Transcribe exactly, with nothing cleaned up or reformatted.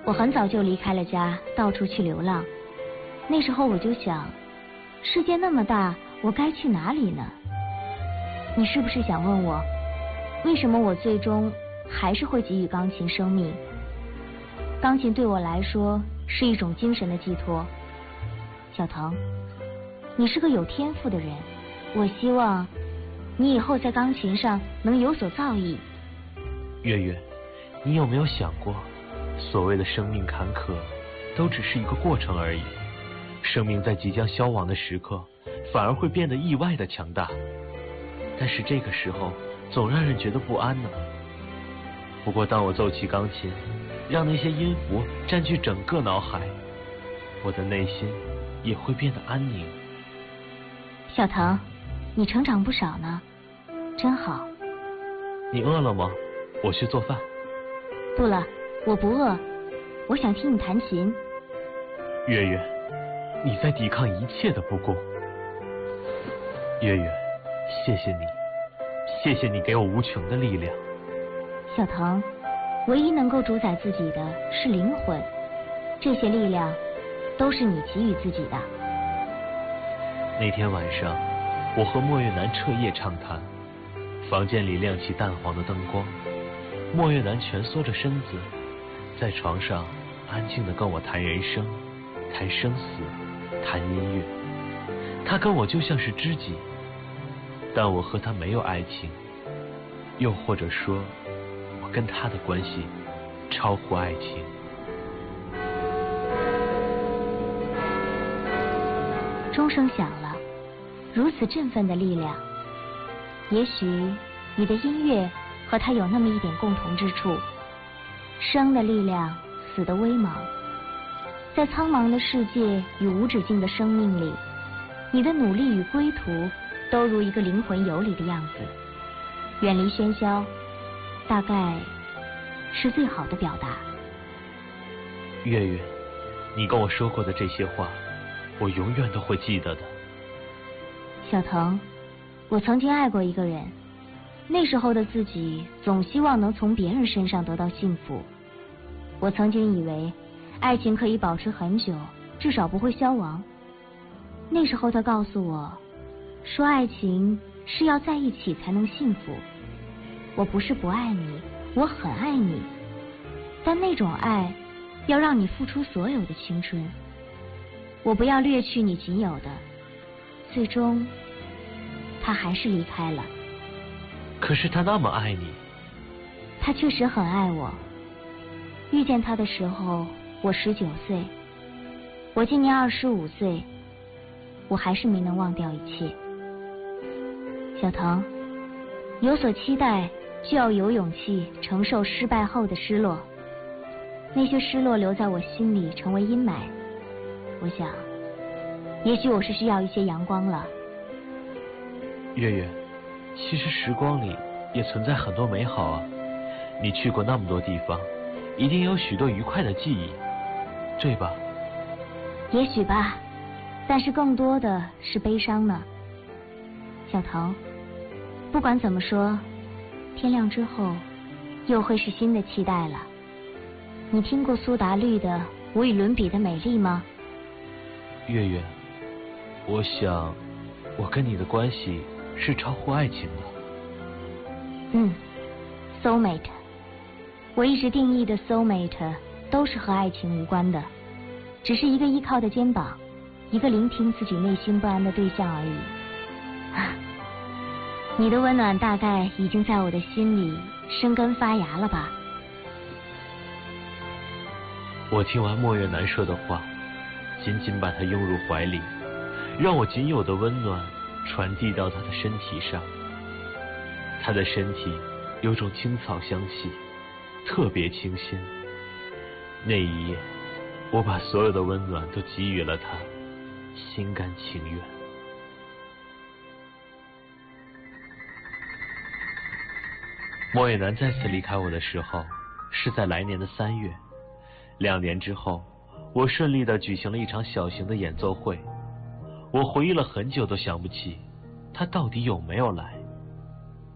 我很早就离开了家，到处去流浪。那时候我就想，世界那么大，我该去哪里呢？你是不是想问我，为什么我最终还是会给予钢琴生命？钢琴对我来说是一种精神的寄托。小腾，你是个有天赋的人，我希望你以后在钢琴上能有所造诣。 月月，你有没有想过，所谓的生命坎坷都只是一个过程而已，生命在即将消亡的时刻反而会变得意外的强大，但是这个时候总让人觉得不安呢。不过当我奏起钢琴，让那些音符占据整个脑海，我的内心也会变得安宁。 小腾，你成长不少呢，真好。 你饿了吗？我去做饭。 不了，我不饿，我想听你弹琴。 月月，你在抵抗一切的不公。月月，谢谢你，谢谢你给我无穷的力量。 小腾，唯一能够主宰自己的是灵魂，这些力量都是你给予自己的。 那天晚上，我和莫月南彻夜畅谈，房间里亮起淡黄的灯光，莫月南蜷缩着身子，在床上安静地跟我谈人生，谈生死，谈音乐。他跟我就像是知己，但我和他没有爱情，又或者说，我跟他的关系超乎爱情。 钟声响了，如此振奋的力量，也许你的音乐和他有那么一点共同之处。生的力量，死的微茫，在苍茫的世界与无止境的生命里，你的努力与归途都如一个灵魂游离的样子，远离喧嚣，大概是最好的表达。 月月，你跟我说过的这些话，我永远都会记得的。 小腾，我曾经爱过一个人，那时候的自己总希望能从别人身上得到幸福。我曾经以为爱情可以保持很久，至少不会消亡。那时候他告诉我，说爱情是要在一起才能幸福。我不是不爱你，我很爱你，但那种爱要让你付出所有的青春，我不要掠去你仅有的。最终他还是离开了。 可是他那么爱你。 他确实很爱我。遇见他的时候我十九岁，我今年二十五岁，我还是没能忘掉一切。小腾，有所期待就要有勇气承受失败后的失落，那些失落留在我心里成为阴霾。我想也许我是需要一些阳光了。 月月，其实时光里也存在很多美好啊，你去过那么多地方，一定有许多愉快的记忆，对吧？ 也许吧，但是更多的是悲伤呢。小腾，不管怎么说，天亮之后又会是新的期待了。你听过苏打绿的《无与伦比的美丽》吗？ 月月，我想我跟你的关系是超乎爱情的。 嗯 soulmate， 我一直定义的 soulmate 都是和爱情无关的，只是一个依靠的肩膀，一个聆听自己内心不安的对象而已。啊，你的温暖大概已经在我的心里生根发芽了吧。 我听完莫月南说的话，紧紧把他拥入怀里，让我仅有的温暖传递到他的身体上。他的身体有种青草香气，特别清新。那一夜，我把所有的温暖都给予了他，心甘情愿。莫月南再次离开我的时候，是在来年的三月。两年之后，我顺利地举行了一场小型的演奏会。我回忆了很久都想不起他到底有没有来。